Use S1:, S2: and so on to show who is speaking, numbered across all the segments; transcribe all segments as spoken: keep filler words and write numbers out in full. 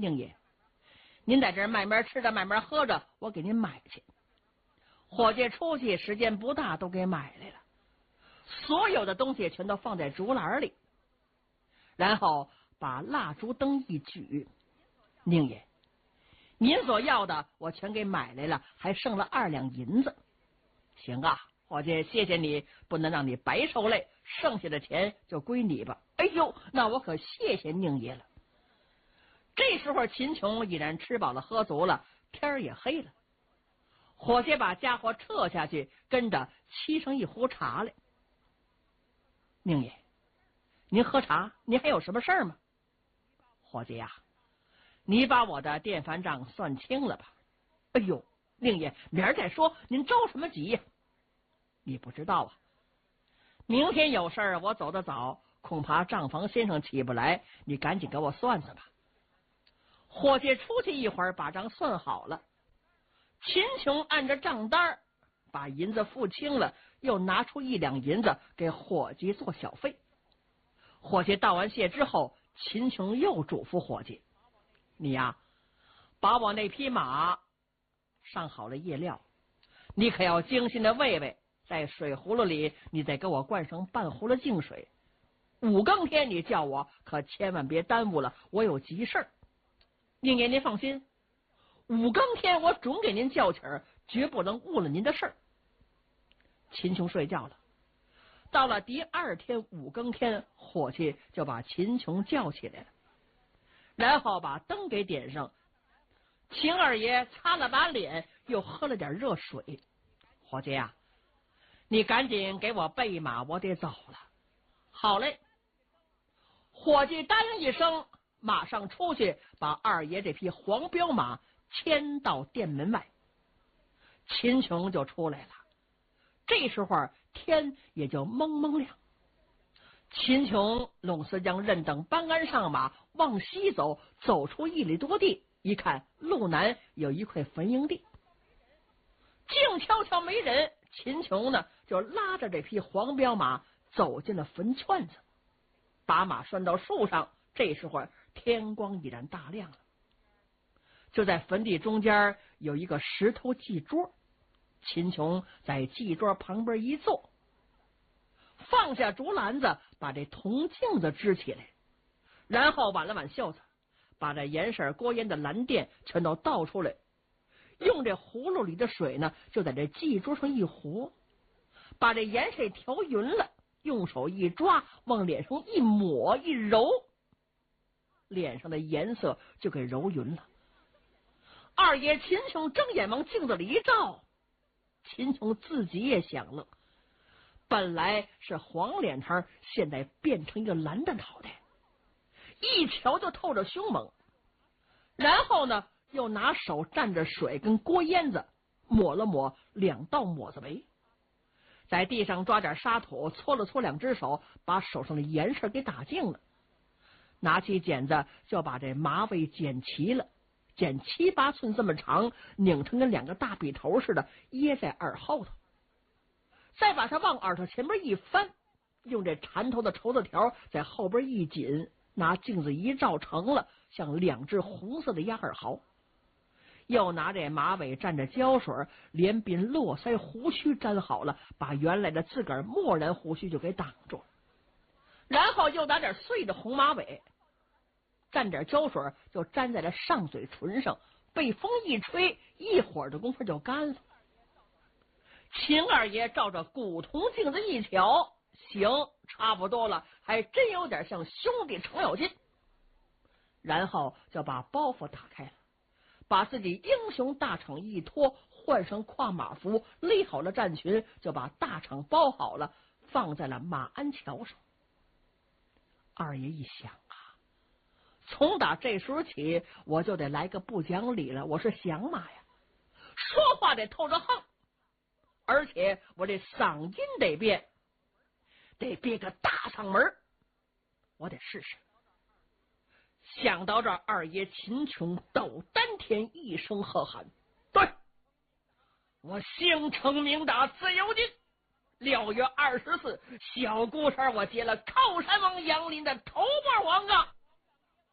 S1: 宁爷，您在这儿慢慢吃着慢慢喝着，我给您买去。伙计出去时间不大，都给买来了，所有的东西全都放在竹篮里，然后把蜡烛灯一举，宁爷，您所要的我全给买来了，还剩了二两银子。行啊，伙计，谢谢你，不能让你白受累，剩下的钱就归你吧。哎呦，那我可谢谢宁爷了。这时候秦琼已然吃饱了喝足了，天儿也黑了。伙计把家伙撤下去，跟着沏上一壶茶来。宁爷，您喝茶，您还有什么事儿吗？伙计呀、啊，你把我的电饭账算清了吧。哎呦，宁爷，明儿再说，您着什么急呀？你不知道啊，明天有事儿，我走得早，恐怕账房先生起不来，你赶紧给我算算吧。伙计出去一会儿，把账算好了。秦琼按着账单把银子付清了，又拿出一两银子给伙计做小费。伙计道完谢之后，秦琼又嘱咐伙计：“你呀、啊，把我那匹马上好了夜料，你可要精心的喂喂，在水葫芦里你再给我灌上半葫芦净水。五更天你叫我，可千万别耽误了，我有急事儿。宁爷您放心，五更天我准给您叫起儿，绝不能误了您的事儿。”秦琼睡觉了。到了第二天五更天，伙计就把秦琼叫起来了，然后把灯给点上。秦二爷擦了把脸，又喝了点热水。伙计呀、啊，你赶紧给我备马，我得走了。好嘞。伙计答应一声，马上出去把二爷这匹黄骠马牵到店门外。秦琼就出来了。这时候天也就蒙蒙亮。秦琼、龙思江、任等搬鞍上马，往西走，走出一里多地，一看路南有一块坟营地，静悄悄没人。秦琼呢就拉着这匹黄骠马走进了坟圈子，把马拴到树上。这时候天光已然大亮了。就在坟地中间有一个石头祭桌，秦琼在祭桌旁边一坐，放下竹篮子，把这铜镜子支起来，然后挽了挽袖子，把这盐色锅烟的蓝靛全都倒出来，用这葫芦里的水呢就在这祭桌上一和，把这盐水调匀了，用手一抓，往脸上一抹一揉，脸上的颜色就给揉匀了。二爷秦琼睁眼往镜子里一照，秦琼自己也想了，本来是黄脸汤，现在变成一个蓝的脑袋，一瞧就透着凶猛。然后呢又拿手蘸着水跟锅烟子抹了抹两道抹子眉，在地上抓点沙土，搓了搓两只手，把手上的盐色给打净了，拿起剪子就把这马尾剪齐了，剪七八寸这么长，拧成跟两个大笔头似的，掖在耳后头，再把它往耳朵前面一翻，用这缠头的绸子条在后边一紧，拿镜子一照，成了像两只红色的鸭耳毫。又拿这马尾蘸着胶水，连鬓络腮胡须粘好了，把原来的自个儿漠然胡须就给挡住了。然后又拿点碎的红马尾，蘸点胶水就粘在了上嘴唇上，被风一吹，一会儿的功夫就干了。秦二爷照着古铜镜子一瞧，行，差不多了，还真有点像兄弟程咬金。然后就把包袱打开了，把自己英雄大氅一脱，换上跨马服，勒好了战裙，就把大氅包好了，放在了马鞍桥上。二爷一想啊，从打这时候起，我就得来个不讲理了，我是响马呀，说话得透着横，而且我这嗓音得变，得憋个大嗓门，我得试试。想到这儿，二爷秦琼斗丹田一声喝喊：“对，我姓程名达，字有金。六月二十四，小姑山我接了靠山王杨林的头波王啊！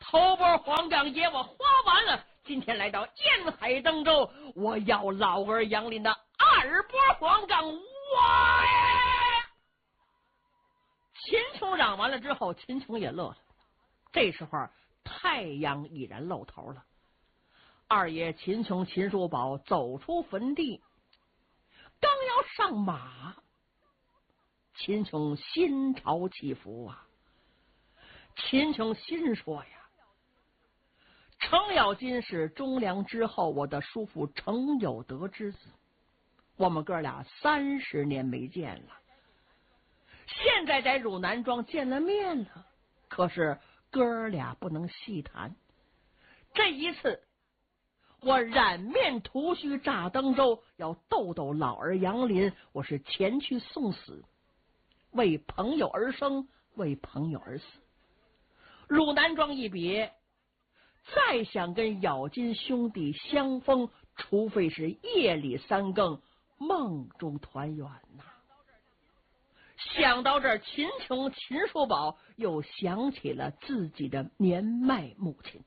S1: 头波黄冈爷我花完了，今天来到沿海登州，我要老儿杨林的二波黄冈我呀！秦琼嚷完了之后，秦琼也乐了。这时候太阳已然露头了，二爷秦琼、秦叔宝走出坟地，刚要上马，秦琼心潮起伏啊！秦琼心说呀，程咬金是忠良之后我的叔父程有德之子，我们哥俩三十年没见了，现在在汝南庄见了面了，可是哥俩不能细谈。这一次我染面涂须炸登州，要逗逗老儿杨林，我是前去送死，为朋友而生，为朋友而死。汝南庄一别，再想跟咬金兄弟相逢，除非是夜里三更梦中团圆呐、啊。想到这儿，秦琼、秦叔宝又想起了自己的年迈母亲，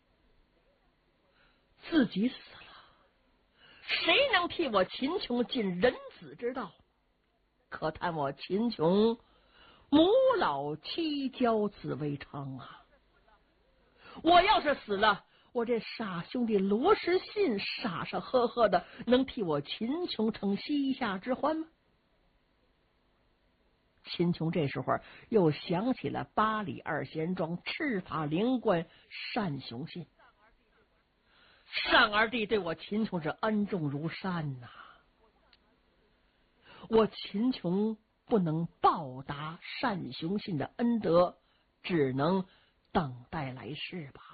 S1: 自己死了，谁能替我秦琼尽人子之道？可叹我秦琼母老妻娇子未昌啊！我要是死了，我这傻兄弟罗时信傻傻呵呵的，能替我秦琼成膝下之欢吗？秦琼这时候又想起了八里二贤庄赤发灵官单雄信，单二弟对我秦琼是恩重如山呐、啊，我秦琼不能报答单雄信的恩德，只能等待来世吧。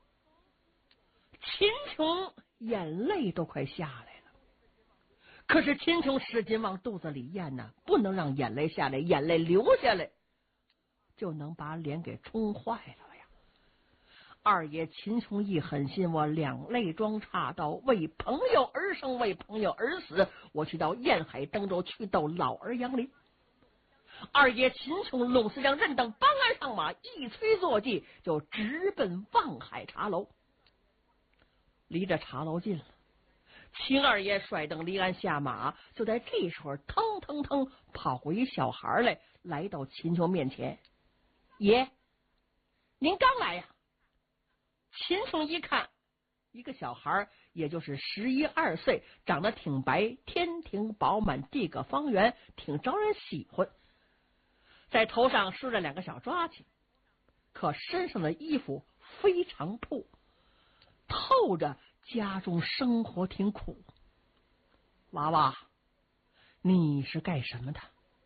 S1: 秦琼眼泪都快下来了，可是秦琼使劲往肚子里咽呢，不能让眼泪下来，眼泪流下来就能把脸给冲坏了呀。二爷秦琼一狠心，我两肋装插刀，为朋友而生，为朋友而死，我去到沿海登州去斗老儿杨林。二爷秦琼拢是将任等搬鞍上马，一催坐骑，就直奔望海茶楼。离着茶楼近了，秦二爷率等离鞍下马，就在这时候腾腾腾跑过一小孩来，来到秦琼面前。爷，您刚来呀？秦琼一看，一个小孩，也就是十一二岁，长得挺白，天庭饱满，地个方圆，挺招人喜欢。在头上梳着两个小抓髻，可身上的衣服非常破，透着家中生活挺苦。娃娃，你是干什么的？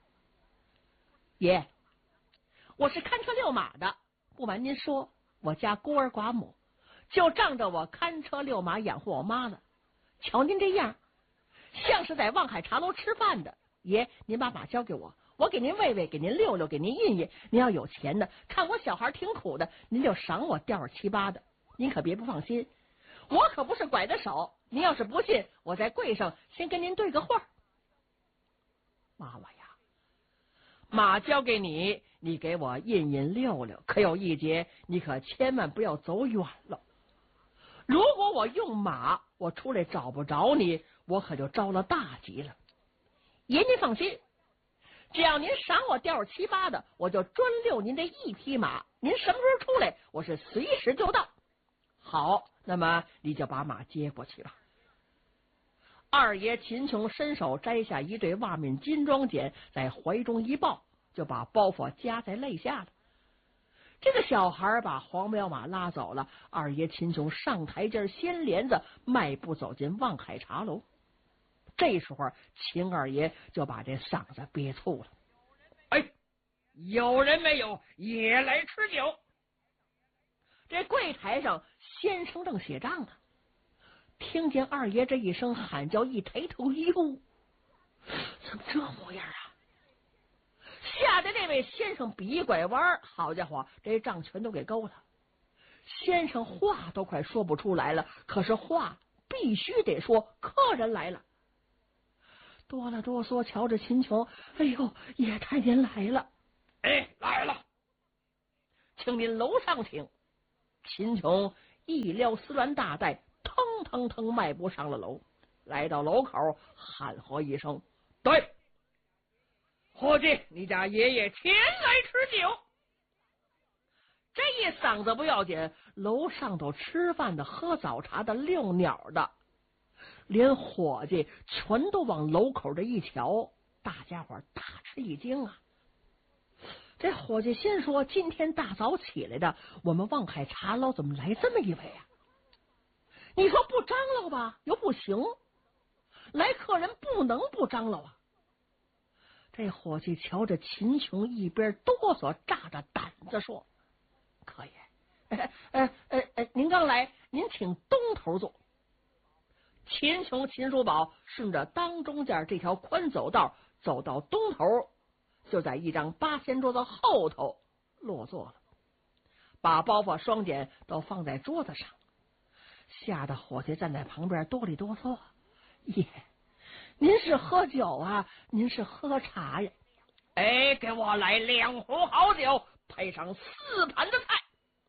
S1: 爷，我是看车遛马的。不瞒您说，我家孤儿寡母，就仗着我看车遛马养活我妈了。瞧您这样，像是在望海茶楼吃饭的。爷，您把马交给我，我给您喂喂，给您遛遛，给您印印。您要有钱的，看我小孩挺苦的，您就赏我吊儿七八的。您可别不放心，我可不是拐的手。您要是不信，我在柜上先跟您对个话。娃娃呀，马交给你，你给我印印溜溜，可有一节，你可千万不要走远了。如果我用马，我出来找不着你，我可就着了大急了。爷您放心，只要您赏我吊儿七八的，我就专遛您这一匹马。您什么时候出来，我是随时就到。好，那么你就把马接过去吧。二爷秦琼伸手摘下一对袜面金装剪，在怀中一抱，就把包袱夹在肋下了。这个小孩把黄骠马拉走了，二爷秦琼上台阶掀帘子，迈步走进望海茶楼。这时候秦二爷就把这嗓子憋粗了。哎，有人没有也来吃酒。这柜台上先生正写账呢，听见二爷这一声喊叫，一抬头，哟，怎么这模样啊？吓得那位先生比一拐弯，好家伙，这账全都给勾了。先生话都快说不出来了，可是话必须得说，客人来了。哆了哆嗦瞧着秦琼，哎呦，爷太您来了。哎，来了，请您楼上请。 秦琼一撩丝鸾大带，腾腾腾迈步上了楼，来到楼口，喊喝一声：“对，伙计，你家爷爷前来吃酒。”这一嗓子不要紧，楼上头吃饭的、喝早茶的、遛鸟的，连伙计全都往楼口这一瞧，大家伙大吃一惊啊！这伙计心说：今天大早起来的，我们望海茶楼怎么来这么一位啊？你说不张罗吧，又不行，来客人不能不张罗啊！这伙计瞧着秦琼，一边哆嗦，炸着胆子说：“可爷，呃呃呃呃，您刚来，您请东头坐。”秦琼、秦叔宝顺着当中间这条宽走道走到东头，就在一张八仙桌子后头落座了，把包袱、双锏都放在桌子上，吓得伙计站在旁边哆里哆嗦：“爷，您是喝酒啊？您是喝茶呀？哎，给我来两壶好酒，配上四盘的菜。”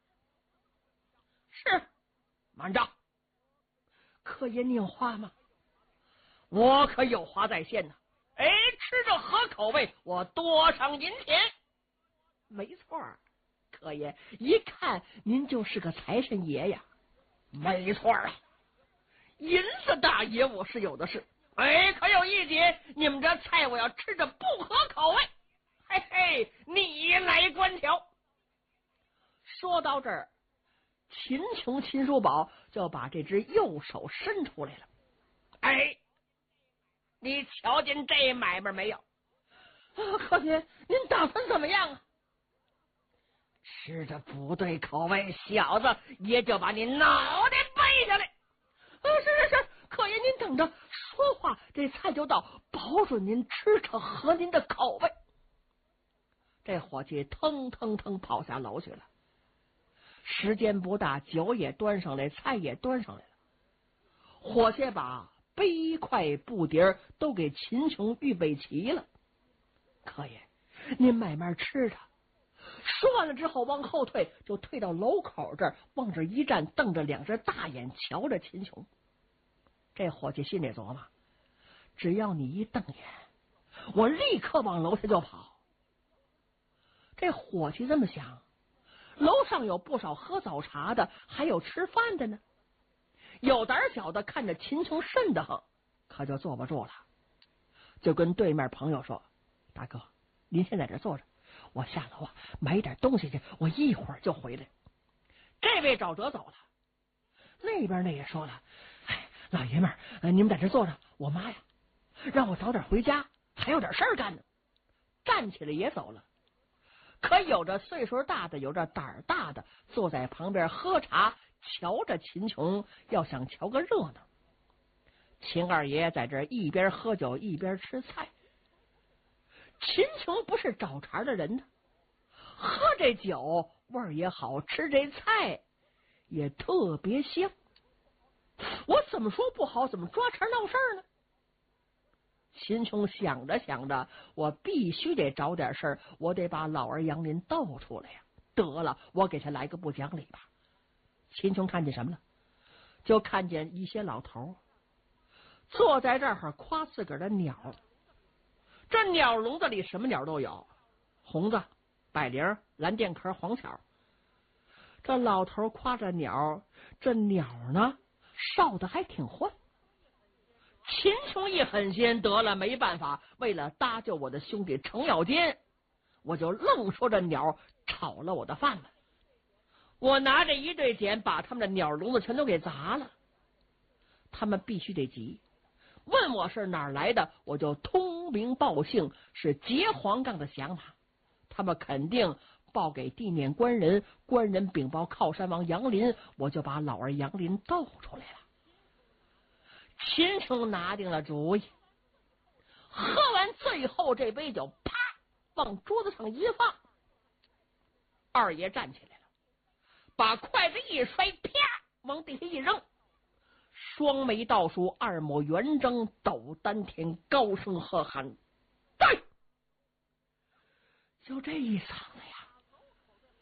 S1: 是，慢着。可爷，你有话吗？我可有话在先呢。哎，吃着合口味，我多上银钱。没错，可爷，一看您就是个财神爷呀。没错啊，银子大爷我是有的是。哎，可有一节，你们这菜我要吃着不合口味，嘿嘿，你来观瞧。说到这儿，秦琼、秦叔宝就把这只右手伸出来了。哎，你瞧见这买卖没有？啊，客爷，您打算怎么样啊？吃着不对口味，小子也就把你脑袋掰下来。啊，是是是，客爷您等着，说话这菜就到，保准您吃着合您的口味。这伙计腾腾腾跑下楼去了。时间不大，酒也端上来，菜也端上来了。伙计把杯筷布碟都给秦琼预备齐了。客爷，您慢慢吃着。说完了之后，往后退，就退到楼口这儿，往这一站，瞪着两只大眼瞧着秦琼。这伙计心里琢磨：只要你一瞪眼，我立刻往楼下就跑。这伙计这么想，楼上有不少喝早茶的，还有吃饭的呢。有胆小的看着秦琼瘆得慌，可就坐不住了，就跟对面朋友说：“大哥，您先在这坐着，我下楼啊买点东西去，我一会儿就回来。”这位找辙走了，那边那也说了：“哎，老爷们儿，你们在这坐着，我妈呀让我早点回家，还有点事儿干呢。”站起来也走了。可有着岁数大的，有着胆儿大的，坐在旁边喝茶，瞧着秦琼，要想瞧个热闹。秦二爷在这一边喝酒一边吃菜。秦琼不是找茬的人呢，喝这酒味儿也好，吃这菜也特别香。我怎么说不好，怎么抓茬闹事儿呢？秦琼想着想着，我必须得找点事儿，我得把老儿杨林斗出来呀！得了，我给他来个不讲理吧。秦琼看见什么了？就看见一些老头坐在这儿夸自个儿的鸟。这鸟笼子里什么鸟都有，红子、百灵、蓝靛壳、黄巧。这老头夸着鸟，这鸟呢烧的还挺欢。秦琼一狠心，得了，没办法，为了搭救我的兄弟程咬金，我就愣说这鸟炒了我的饭碗。我拿着一对锏，把他们的鸟笼子全都给砸了。他们必须得急，问我是哪儿来的，我就通名报姓，是劫黄杠的响马。他们肯定报给地面官人，官人禀报靠山王杨林，我就把老儿杨林斗出来了。秦琼拿定了主意，喝完最后这杯酒，啪往桌子上一放。二爷站起来了，把筷子一摔，啪往地下一扔，双眉倒竖，二目圆睁，抖丹田，高声喝喊：“对！”就这一嗓子呀，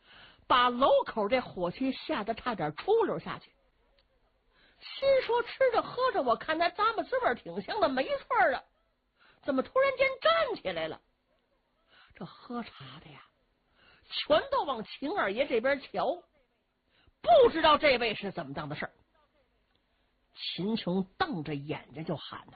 S1: 把楼口这火气吓得差点出溜下去。心说吃着喝着，我看他咂摸滋味挺香的，没错的，怎么突然间站起来了？这喝茶的呀，全都往秦二爷这边瞧，不知道这位是怎么当的事儿。秦琼瞪着眼睛就喊呐：“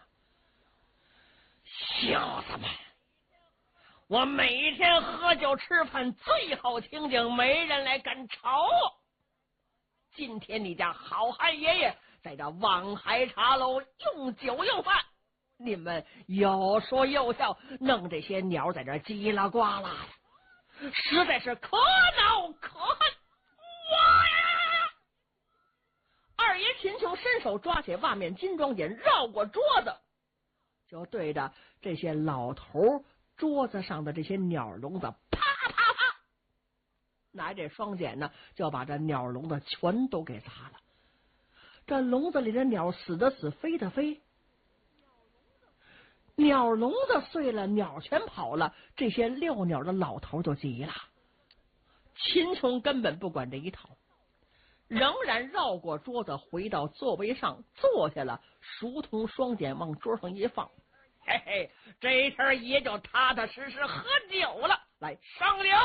S1: 小子们，我每天喝酒吃饭最好清静，没人来敢吵我。今天你家好汉爷爷在这望海茶楼用酒用饭，你们有说有笑，弄这些鸟在这叽啦呱啦的，实在是可恼可恨！我呀！”二爷秦琼伸手抓起袜面金装锏，绕过桌子，就对着这些老头桌子上的这些鸟笼子啪啪啪，拿这双锏呢，就把这鸟笼子全都给砸了。这笼子里的鸟死的死，飞的飞，鸟笼子碎了，鸟全跑了，这些遛鸟的老头就急了。秦琼根本不管这一套，仍然绕过桌子回到座位上坐下了，熟通双锏往桌上一放，嘿嘿，这天也就踏踏实实喝酒了。来上酒！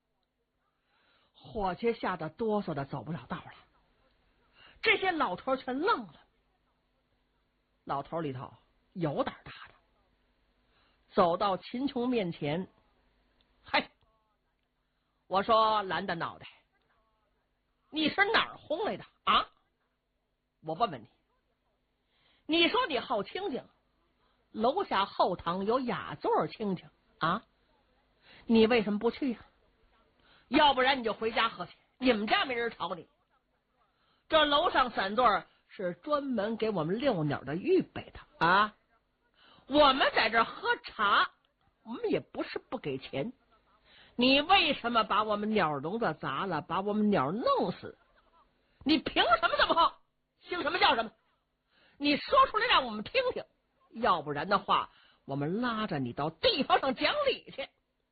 S1: 伙计吓得哆嗦的走不了道了。这些老头全愣了。老头里头有胆大的，走到秦琼面前，嘿，我说蓝的脑袋，你是哪儿轰来的啊？我问问你，你说你好清静，楼下后堂有雅座清静啊，你为什么不去呀、啊？要不然你就回家喝去，你们家没人吵你。这楼上散座是专门给我们遛鸟的预备的啊，我们在这喝茶，我们也不是不给钱。你为什么把我们鸟笼子砸了，把我们鸟弄死？你凭什么这么横？姓什么叫什么？你说出来让我们听听，要不然的话，我们拉着你到地方上讲理去。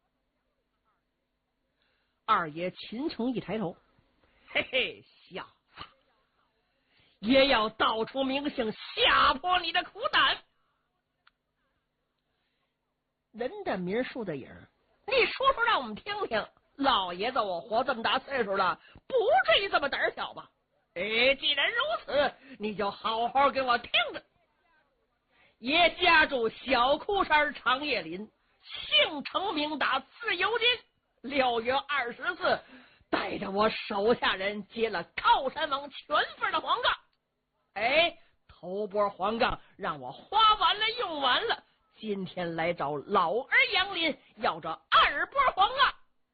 S1: 二爷秦琼一抬头，嘿嘿，小子，也要道出名姓，吓破你的苦胆。人的名，树的影，你说说让我们听听。老爷子我活这么大岁数了，不至于这么胆小吧？哎，既然如此，你就好好给我听着。爷家住小枯山长叶林，姓程名达，字有金。六月二十四，带着我手下人接了靠山王全份的黄杠。哎，头波黄杠让我花完了用完了，今天来找老儿杨林要这二波黄杠。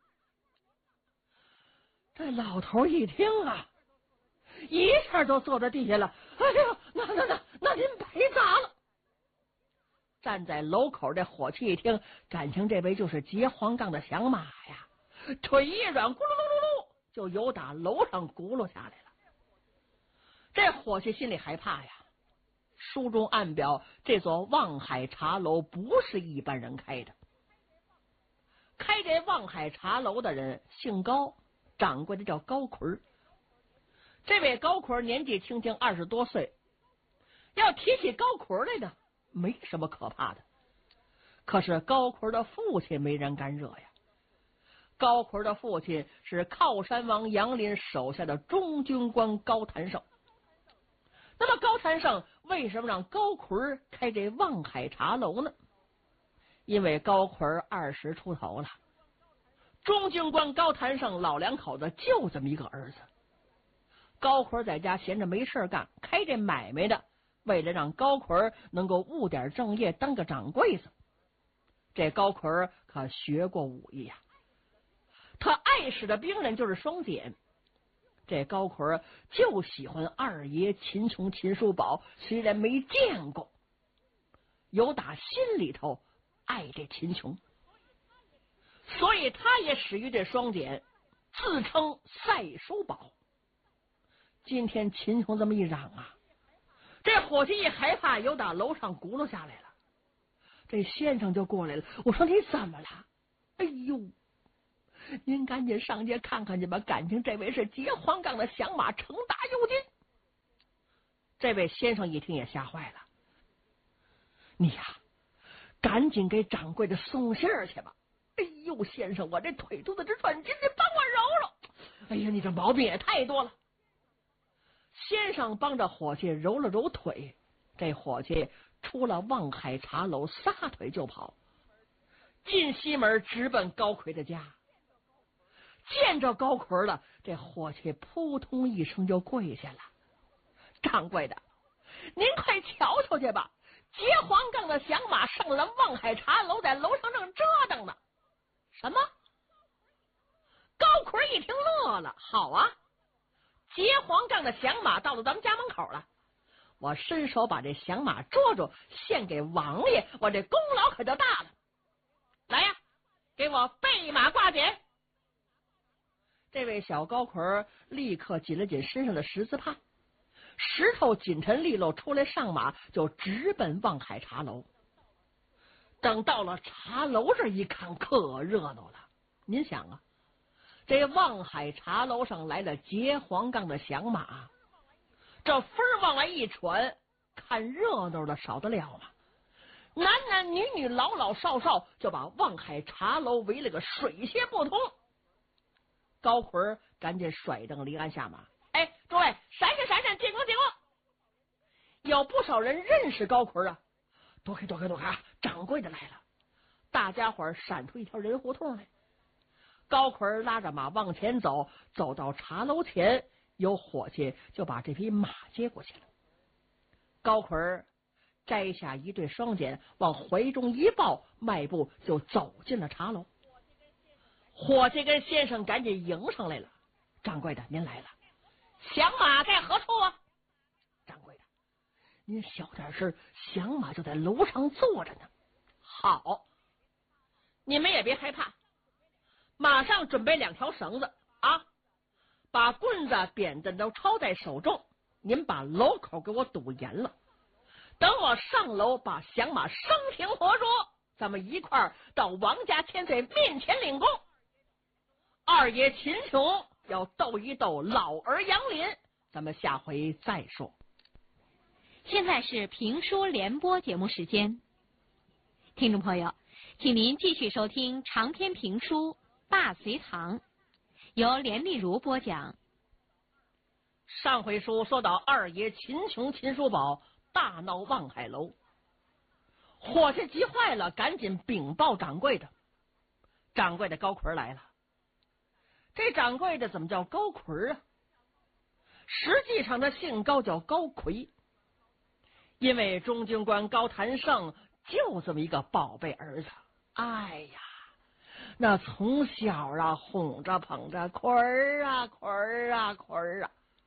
S1: 这老头一听啊，一下就坐在地下了。哎呀，那那那那您白砸了。站在楼口这伙计一听，感情这位就是劫黄杠的响马呀，腿一软，咕噜噜噜噜，就由打楼上轱辘下来了。这伙计心里害怕呀，书中暗表这座望海茶楼不是一般人开的，开这望海茶楼的人姓高，掌柜的叫高奎。这位高奎年纪轻轻二十多岁，要提起高奎来的没什么可怕的，可是高奎的父亲没人敢惹呀。高奎的父亲是靠山王杨林手下的中军官高谭胜。那么高谭胜为什么让高奎开这望海茶楼呢？因为高奎二十出头了，中军官高谭胜老两口子就这么一个儿子。高奎在家闲着没事干，开这买卖的，为了让高奎能够务点正业，当个掌柜子。这高奎可学过武艺呀、啊，他爱使的兵刃就是双锏。这高奎就喜欢二爷秦琼秦叔宝，虽然没见过，有打心里头爱这秦琼，所以他也使于这双锏，自称赛叔宝。今天秦琼这么一嚷啊，这伙计一害怕，有打楼上轱辘下来了。这先生就过来了，我说你怎么了？哎呦， 您赶紧上街看看去吧，感情这位是结黄杠的响马，成大又进。这位先生一听也吓坏了，你呀，赶紧给掌柜的送信儿去吧。哎呦，先生，我这腿肚子直转筋，你帮我揉揉。哎呀，你这毛病也太多了。先生帮着伙计揉了揉腿，这伙计出了望海茶楼，撒腿就跑，进西门直奔高奎的家。见着高奎了，这伙计扑通一声就跪下了。掌柜的，您快瞧瞧去吧，结黄杠的响马上了望海茶楼，在楼上正折腾呢。什么？高奎一听乐了，好啊，结黄杠的响马到了咱们家门口了，我伸手把这响马捉住，献给王爷，我这功劳可就大了。来呀，给我备马挂锏。这位小高奎立刻紧了紧身上的十字帕，石头紧沉利落出来上马，就直奔望海茶楼。等到了茶楼这一看，可热闹了。您想啊，这望海茶楼上来了结黄杠的响马，这风往外一传，看热闹的少得了吗？男男女女老老少少就把望海茶楼围了个水泄不通。高奎赶紧甩蹬离鞍下马，哎，诸位闪闪闪闪，进宫进宫。有不少人认识高奎啊，躲开躲开躲开，掌柜的来了。大家伙闪出一条人胡同来。高奎拉着马往前走，走到茶楼前，有伙计就把这匹马接过去了。高奎摘下一对双锏，往怀中一抱，迈步就走进了茶楼。伙计跟先生赶紧迎上来了。掌柜的，您来了。响马在何处啊？掌柜的，您小点声，响马就在楼上坐着呢。好，你们也别害怕，马上准备两条绳子啊，把棍子扁担都抄在手中，您把楼口给我堵严了。等我上楼把响马生擒活捉，咱们一块儿到王家千岁面前领功。二爷秦琼要斗一斗老儿杨林，咱们下回再说。
S2: 现在是评书联播节目时间，听众朋友，请您继续收听长篇评书《大隋唐》，由连丽如播讲。
S1: 上回书说到二爷秦琼秦叔宝大闹望海楼，伙计急坏了，赶紧禀报掌柜的。掌柜的高奎来了。这掌柜的怎么叫高奎啊？实际上他姓高，叫高奎，因为中军官高谭胜就这么一个宝贝儿子。哎呀，那从小啊哄着捧着，奎儿啊奎儿啊奎儿啊。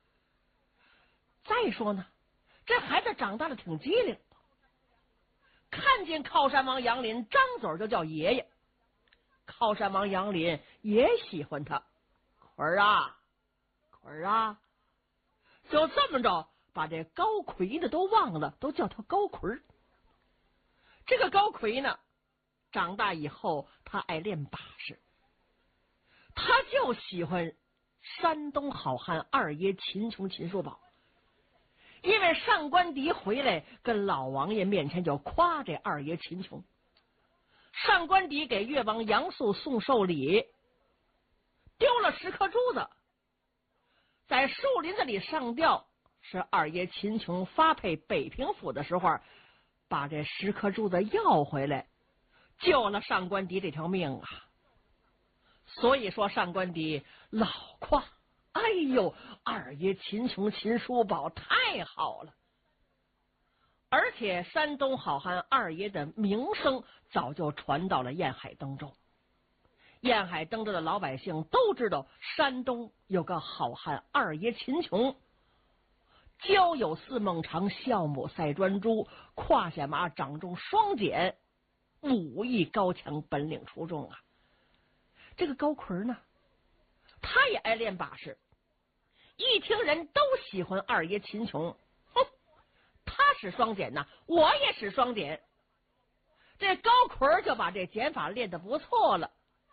S1: 再说呢，这孩子长大了挺机灵，看见靠山王杨林张嘴就叫爷爷，靠山王杨林也喜欢他。奎儿啊奎儿啊，就这么着把这高奎的都忘了，都叫他高奎。这个高奎呢，长大以后他爱练把式，他就喜欢山东好汉二爷秦琼秦叔宝。因为上官迪回来跟老王爷面前就夸这二爷秦琼，上官迪给越王杨素送寿礼，丢了十颗珠子，在树林子里上吊，是二爷秦琼发配北平府的时候，把这十颗珠子要回来，救了上官迪这条命啊。所以说上官迪老夸，哎呦，二爷秦琼秦叔宝太好了。而且山东好汉二爷的名声早就传到了沿海登州，沿海登州的老百姓都知道山东有个好汉二爷秦琼，交友似孟尝，孝母赛专诸，胯下马掌中双锏，武艺高强，本领出众啊。这个高奎呢，他也爱练把式，一听人都喜欢二爷秦琼，哼，他使双锏呢，我也使双锏。这高奎就把这锏法练得不错了，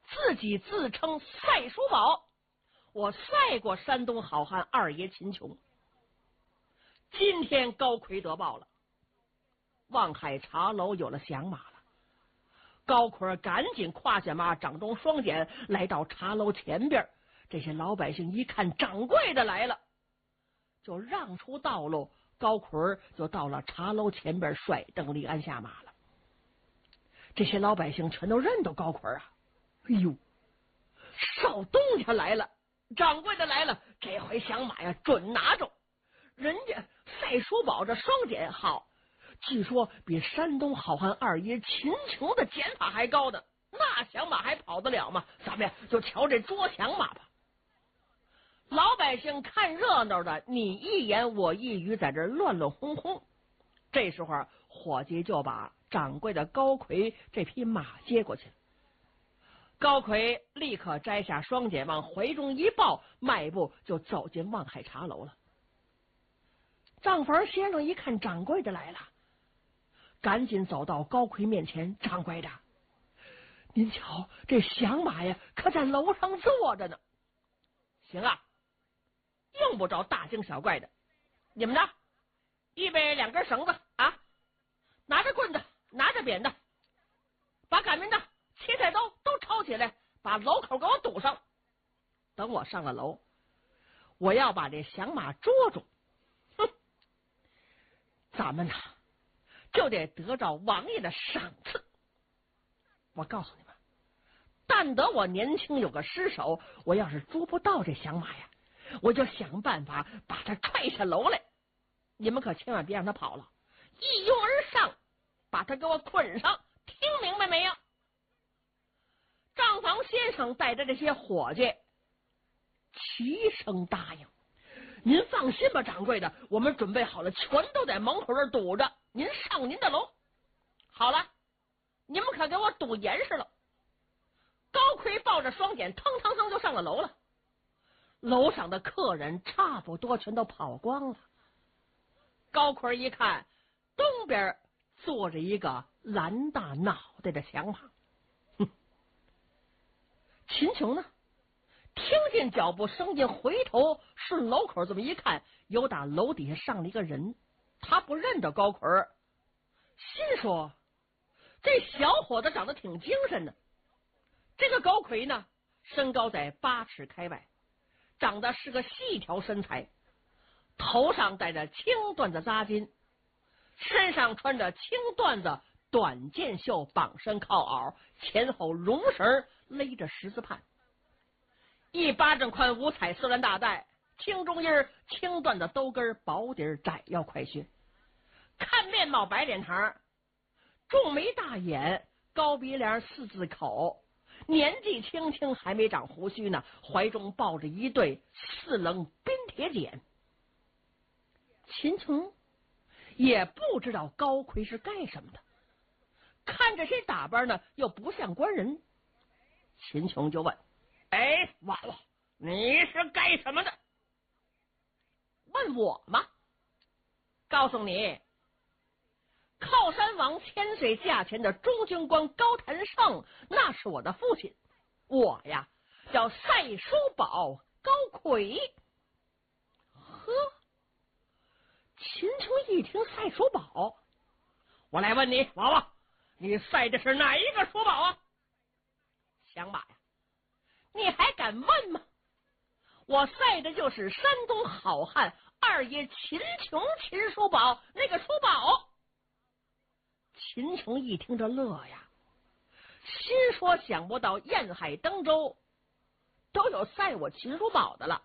S1: 自己自称赛叔宝，我赛过山东好汉二爷秦琼。今天高魁得报了，望海茶楼有了响马了。高魁赶紧跨下马，掌中双锏，来到茶楼前边。这些老百姓一看掌柜的来了，就让出道路，高魁就到了茶楼前边，甩蹬立鞍下马了。这些老百姓全都认得高魁啊！哎呦，少东家来了，掌柜的来了，这回响马呀准拿着。人家赛叔宝这双锏好，据说比山东好汉二爷秦琼的剪法还高呢，那响马还跑得了吗？咱们呀就瞧这捉响马吧。老百姓看热闹的，你一言我一语，在这乱乱哄哄。这时候伙计就把掌柜的高魁这匹马接过去了。高魁立刻摘下双锏，往怀中一抱，迈步就走进望海茶楼了。账房先生一看掌柜的来了，赶紧走到高魁面前：“掌柜的，您瞧这响马呀，可在楼上坐着呢。行啊，用不着大惊小怪的。你们呢，预备两根绳子啊，拿着棍子，拿着扁担，把擀面杖、切菜刀都抄起来，把楼口给我堵上。等我上了楼，我要把这响马捉住。哼，咱们呐就得得着王爷的赏赐。我告诉你们，但得我年轻有个尸首，我要是捉不到这响马呀，我就想办法把他踹下楼来。你们可千万别让他跑了，一拥而上，把他给我捆上，听明白没有？”账房先生带着这些伙计齐声答应。您放心吧，掌柜的，我们准备好了，全都在门口这堵着，您上您的楼。好了，你们可给我堵严实了。高魁抱着双锏，腾腾腾就上了楼了。楼上的客人差不多全都跑光了。高魁一看，东边坐着一个蓝大脑袋的响马。哼，秦琼呢，听见脚步声音，回头顺楼口这么一看，有打楼底下上了一个人。他不认得高魁，心说这小伙子长得挺精神的。这个高魁呢，身高在八尺开外，长得是个细条身材，头上戴着青缎子扎巾，身上穿着青缎子短箭袖绑身靠袄，前后绒绳勒着十字畔，一巴掌宽五彩丝蓝大带，青中衣青缎子兜跟薄底窄腰快靴，看面貌白脸膛，重眉大眼，高鼻梁四字口，年纪轻轻还没长胡须呢，怀中抱着一对四棱冰铁剪。秦琼也不知道高魁是干什么的，看这些打扮呢又不像官人。秦琼就问：“哎，娃娃，你是干什么的？”问我吗？告诉你，靠山王千岁驾前的中军官高谭胜，那是我的父亲。我呀叫赛叔宝高魁。呵，秦琼一听赛叔宝，我来问你，娃娃，你赛的是哪一个叔宝啊？响马呀，你还敢问吗？我赛的就是山东好汉二爷秦琼秦叔宝那个叔宝。秦琼一听这乐呀，心说想不到燕海登州都有赛我秦叔宝的了。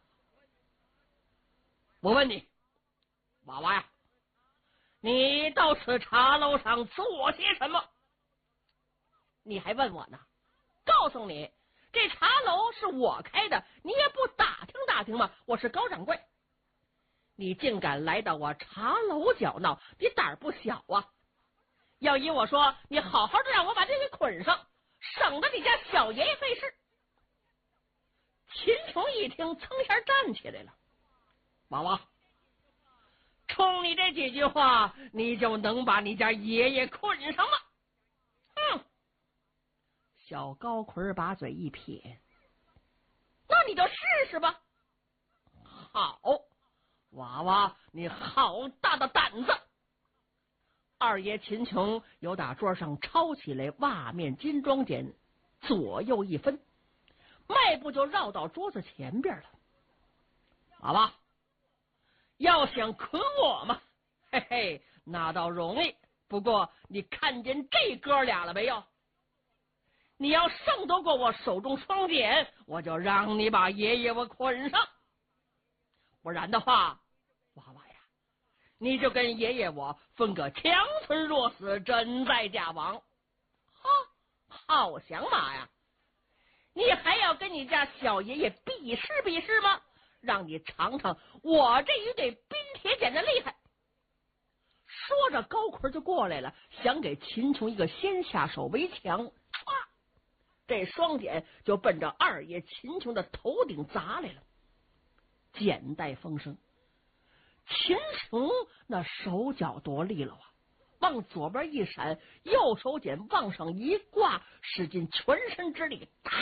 S1: 我问你，娃娃呀，你到此茶楼上做些什么？你还问我呢？告诉你，这茶楼是我开的，你也不打听打听吗？我是高掌柜，你竟敢来到我茶楼搅闹，你胆儿不小啊！要依我说，你好好的让我把这给捆上，省得你家小爷爷费事。秦琼一听，噌一下站起来了。娃娃，冲你这几句话，你就能把你家爷爷捆上吗？嗯， 小高魁把嘴一撇，那你就试试吧。好，娃娃，你好大的胆子！二爷秦琼由打桌上抄起来袜面金装锏，左右一分，迈步就绕到桌子前边了。娃娃，要想捆我嘛，嘿嘿，那倒容易。不过你看见这哥俩了没有？你要胜得过我手中双锏，我就让你把爷爷我捆上。不然的话，娃娃呀，你就跟爷爷我分个强存若死，真在家亡。哈，好想法呀！你还要跟你家小爷爷比试比试吗？让你尝尝我这一对冰铁锏的厉害。说着，高魁就过来了，想给秦琼一个先下手为强，唰，这双锏就奔着二爷秦琼的头顶砸来了。锏带风声，秦琼那手脚多利落啊，往左边一闪，右手锏往上一挂，使尽全身之力，打！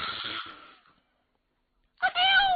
S1: 哎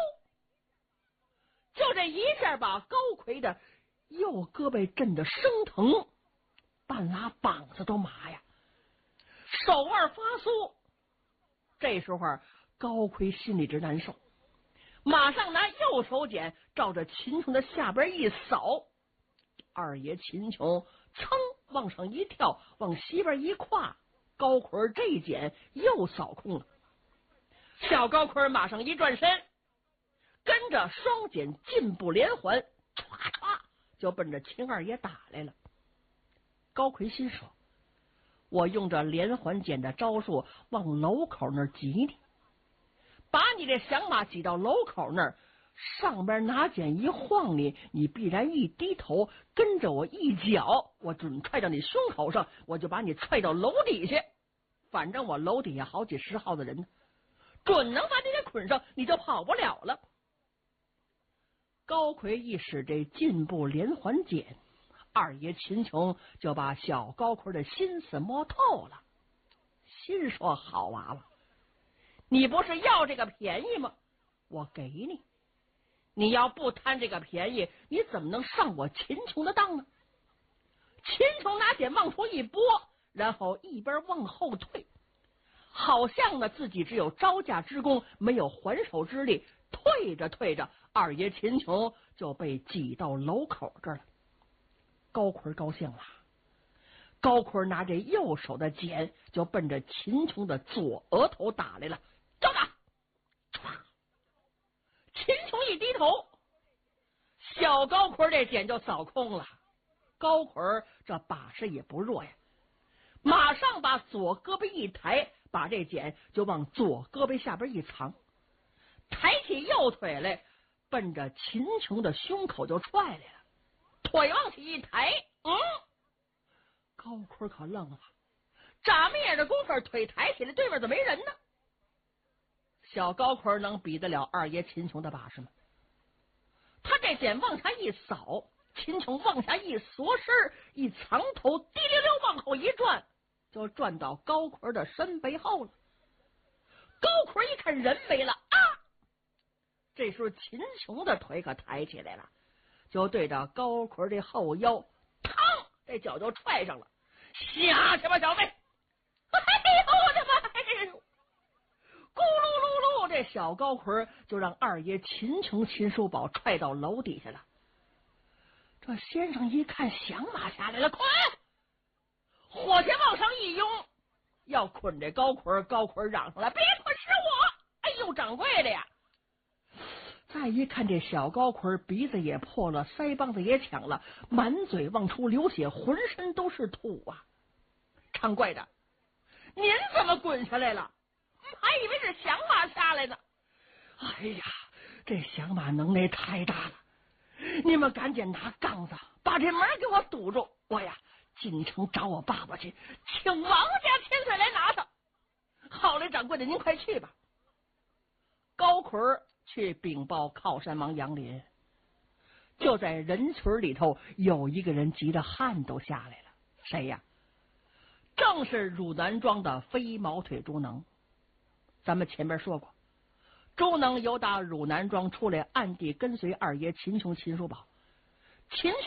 S1: 呦！就这一下把高魁的右胳膊震得生疼，半拉膀子都麻呀，手腕发酥。这时候高魁心里直难受，马上拿右手锏照着秦琼的下边一扫，二爷秦琼噌往上一跳，往西边一跨，高魁这锏又扫空了。小高魁马上一转身，跟着双锏进步连环，唰唰就奔着秦二爷打来了。高魁心说，我用这连环锏的招数往楼口那儿挤你，把你这响马挤到楼口那儿，上边拿锏一晃你，你必然一低头，跟着我一脚，我准踹到你胸口上，我就把你踹到楼底下。反正我楼底下好几十号的人呢，准能把你给捆上，你就跑不了了。高魁一使这进步连环锏，二爷秦琼就把小高魁的心思摸透了，心说好娃娃，你不是要这个便宜吗？我给你，你要不贪这个便宜，你怎么能上我秦琼的当呢？秦琼拿锏往出一拨，然后一边往后退，好像呢自己只有招架之功，没有还手之力。退着退着，二爷秦琼就被挤到楼口这儿了。高魁高兴了，高魁拿着右手的锏就奔着秦琼的左额头打来了，招打！秦琼一低头，小高魁这锏就扫空了。高魁这把式也不弱呀，马上把左胳膊一抬，把这锏就往左胳膊下边一藏，抬起右腿来，奔着秦琼的胸口就踹来了。腿往起一抬，嗯，高魁可愣了，眨眼的功夫，腿抬起来，对面怎么没人呢？小高魁能比得了二爷秦琼的把式吗？他这锏往下一扫，秦琼往下一缩身，一藏头，滴溜溜往后一转，就转到高魁的身背后了。高魁一看人没了啊！这时候秦琼的腿可抬起来了，就对着高魁的后腰，嘡，这脚就踹上了。下去吧，小妹！哎呦，我的妈呀！咕噜噜噜，这小高魁就让二爷秦琼、秦叔宝踹到楼底下了。这先生一看响马下来了，快！火钳往上一拥，要捆这高魁。高魁嚷上来：“别捆，是我！”哎呦，掌柜的呀！再一看这小高魁，鼻子也破了，腮帮子也抢了，满嘴往出流血，浑身都是土啊！掌柜的，您怎么滚下来了？还以为是响马下来呢。哎呀，这响马能耐太大了！你们赶紧拿杠子把这门给我堵住，我呀进城找我爸爸去，请王家千岁来拿他。好嘞，掌柜的，您快去吧。高魁去禀报靠山王杨林，就在人群里头有一个人急得汗都下来了。谁呀？正是汝南庄的飞毛腿朱能。 咱们前面说过，周能由打汝南庄出来，暗地跟随二爷秦琼、秦叔宝。秦